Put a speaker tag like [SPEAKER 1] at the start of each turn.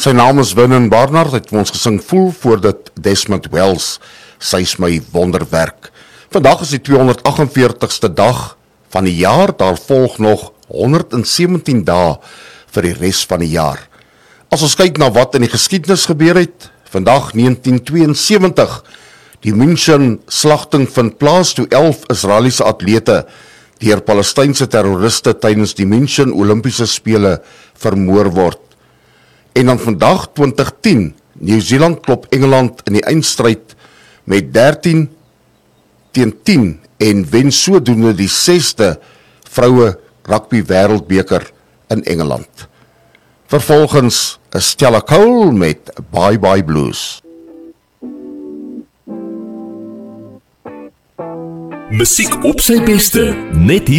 [SPEAKER 1] Sy naam is Winnen Barnard, het vir ons gesing Voel voordat Desmond Wells, Sy is my wonderwerk. Vandag is die 248ste dag van die jaar, daar volg nog 117 dae vir die res van die jaar. As ons kyk na wat in die geskiedenis gebeur het, vandag 1972, die München slagting vind plaas toe 11 Israeliese atlete deur Palestynse terroriste tydens die München Olympiese Spele vermoor word. En dan vandag 2010, Nieu-Seeland klop Engeland in die eindstryd met 13-10 en wen sodoende die 6de vroue rugby wêreldbeker in Engeland. Vervolgens Stella Cole met Bye Bye Blues.
[SPEAKER 2] Musiek op sy beste, net hier